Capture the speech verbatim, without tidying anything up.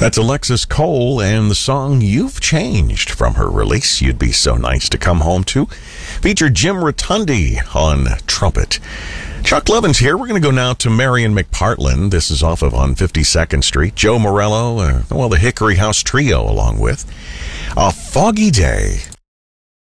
That's Alexis Cole and the song You've Changed from her release, You'd Be So Nice to Come Home To. Featured Jim Rotundi on trumpet. Chuck Levin's here. We're going to go now to Marion McPartland. This is off of on fifty-second Street. Joe Morello, uh, well, the Hickory House Trio along with A Foggy Day.